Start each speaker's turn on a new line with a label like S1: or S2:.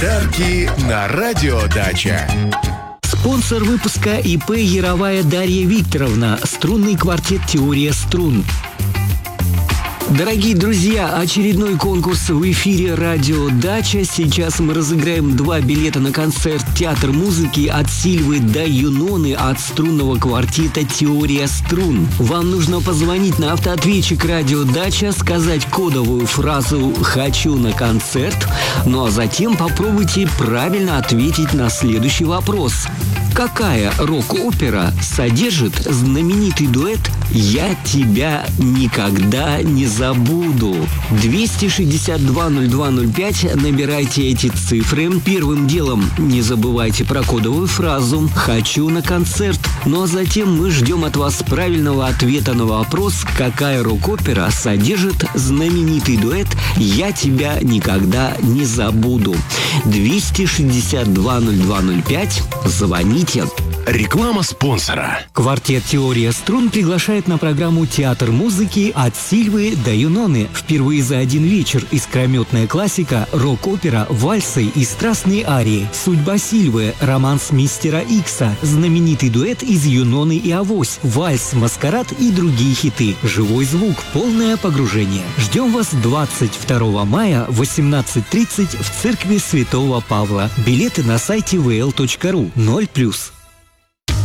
S1: Подарки на Радиодача.
S2: Спонсор выпуска ИП Яровая Дарья Викторовна. Струнный квартет «Теория струн». Дорогие друзья, очередной конкурс в эфире «Радио Дача». Сейчас мы разыграем 2 билета на концерт «Театр музыки» от Сильвы до Юноны от струнного квартета «Теория струн». Вам нужно позвонить на автоответчик «Радио Дача», сказать кодовую фразу «Хочу на концерт», ну а затем попробуйте правильно ответить на следующий вопрос. Какая рок-опера содержит знаменитый дуэт «Я тебя никогда не забуду»? 262-0205, набирайте эти цифры. Первым делом не забывайте про кодовую фразу «Хочу на концерт». Ну а затем мы ждем от вас правильного ответа на вопрос, какая рок-опера содержит знаменитый дуэт «Я тебя никогда не забуду». 262-0205, звоните.
S1: Реклама спонсора.
S2: Квартет «Теория струн» приглашает на программу «Театр музыки» от Сильвы до Юноны. Впервые за один вечер искрометная классика, рок-опера, вальсы и страстные арии. Судьба Сильвы, романс мистера Икса, знаменитый дуэт из Юноны и Авось, вальс, маскарад и другие хиты. Живой звук, полное погружение. Ждем вас 22 мая в 18:30 в церкви Святого Павла. Билеты на сайте vl.ru 0+.